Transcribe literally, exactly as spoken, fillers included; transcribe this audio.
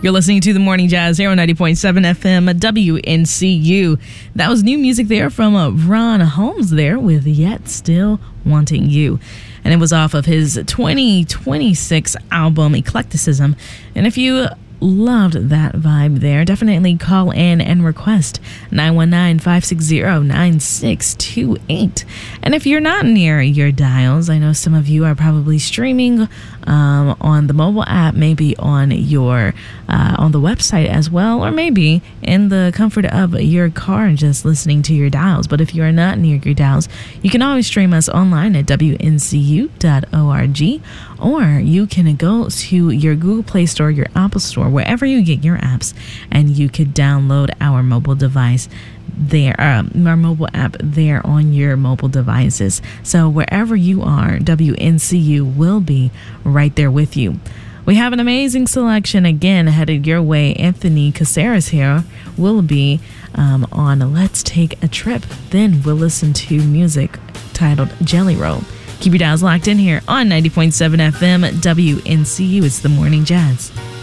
You're listening to The Morning Jazz here on ninety point seven F M W N C U. That was new music there from uh, Ron Holmes there with Yet Still Wanting You. And it was off of his twenty twenty-six album Eclecticism. And if you loved that vibe there, definitely call in and request nine one nine, five six zero, nine six two eight. And if you're not near your dials, I know some of you are probably streaming um, on the mobile app, maybe on your uh, on the website as well, or maybe in the comfort of your car just listening to your dials. But if you are not near your dials, you can always stream us online at W N C U dot org, or you can go to your Google Play Store, your Apple Store, wherever you get your apps, and you could download our mobile device there, um, our mobile app there on your mobile devices. So wherever you are, W N C U will be right there with you. We have an amazing selection again headed your way. Anthony Caceres here will be um, on Let's Take a Trip. Then we'll listen to music titled Jelly Roll. Keep your dials locked in here on ninety point seven F M W N C U. It's The Morning Jazz.